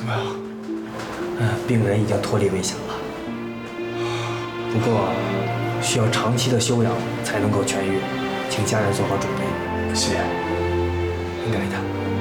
么样？ 病人已经脱离危险了，不过需要长期的休养才能够痊愈，请家人做好准备。 谢谢。 应该的。